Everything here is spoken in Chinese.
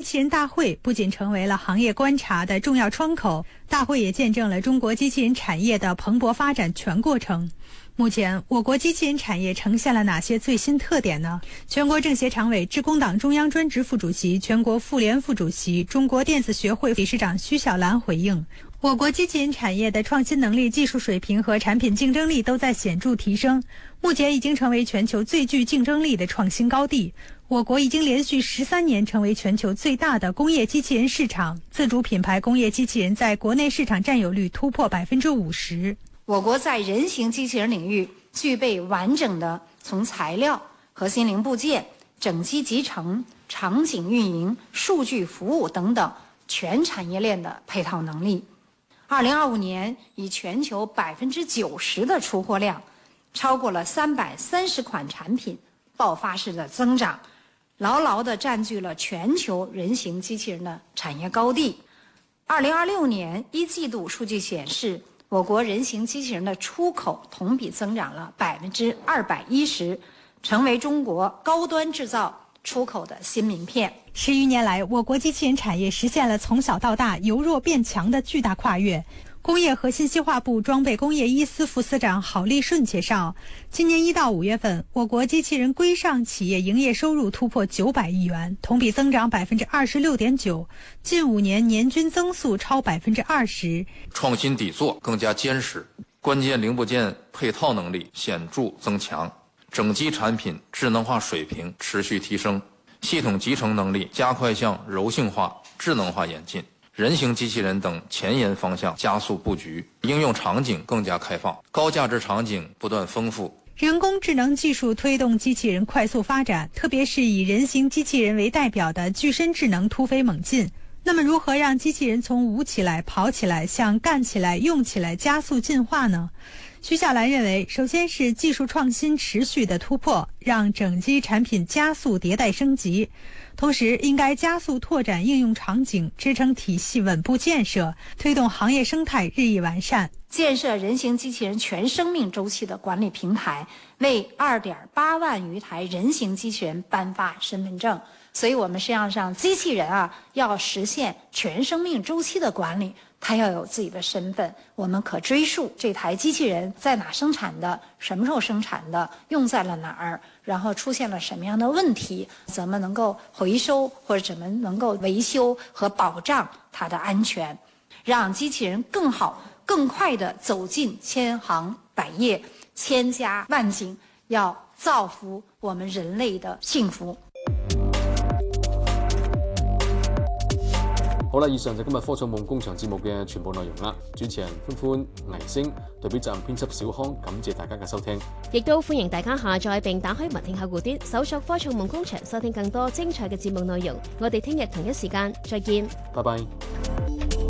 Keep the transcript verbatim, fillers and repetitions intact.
器人大会不仅成为了行业观察的重要窗口，大会也见证了中国机器人产业的蓬勃发展全过程。目前，我国机器人产业呈现了哪些最新特点呢？全国政协常委、致公党中央专职副主席、全国妇联副主席、中国电子学会理事长徐小兰回应，我国机器人产业的创新能力、技术水平和产品竞争力都在显著提升，目前已经成为全球最具竞争力的创新高地。我国已经连续十三年成为全球最大的工业机器人市场，自主品牌工业机器人在国内市场占有率突破百分之五十。 我国在人形机器人领域具备完整的从材料、核心零部件、整机集成、场景运营、数据服务等等全产业链的配套能力。二零二五年以全球百分之九十的出货量，超过了三百三十款产品，爆发式的增长，牢牢地占据了全球人形机器人的产业高地。二零二六年一季度数据显示，我国人形机器人的出口同比增长了百分之二百一十，成为中国高端制造出口的新名片。 十余年来，我国机器人产业实现了从小到大、由弱变强的巨大跨越。工业和信息化部装备工业一司副司长郝立顺介绍，今年一到五月份，我国机器人规上企业营业收入突破九百亿元，同比增长百分之二十六点九，近五年年均增速超百分之二十。 创新底座更加坚实，关键零部件配套能力显著增强，整机产品智能化水平持续提升，系统集成能力加快向柔性化、智能化演进。人形机器人等前沿方向加速布局，应用场景更加开放，高价值场景不断丰富。 人工智能技术推动机器人快速发展，特别是以人形机器人为代表的具身智能突飞猛进。那么如何让机器人从舞起来、跑起来向干起来、用起来加速进化呢？徐小兰认为，首先是技术创新持续的突破，让整机产品加速迭代升级，同时应该加速拓展应用场景，支撑体系稳步建设，推动行业生态日益完善。 建设人形机器人全生命周期的管理平台，为二点八万余台人形机器人颁发身份证。所以我们实际上让机器人啊，要实现全生命周期的管理，它要有自己的身份，我们可追溯这台机器人在哪生产的，什么时候生产的，用在了哪儿，然后出现了什么样的问题，怎么能够回收，或者怎么能够维修和保障它的安全，让机器人更好、更快地走进千行百业、千家万景，要造福我们人类的幸福。 好啦，以上就今日科創夢工場節目嘅全部內容啦。主持人歡歡、倪星，代表站編輯小康，感謝大家嘅收聽。 亦都歡迎大家下載並打開文聽客戶端，搜索科創夢工場，收聽更多精彩嘅節目內容。我哋聽日同一時間再見。 拜拜。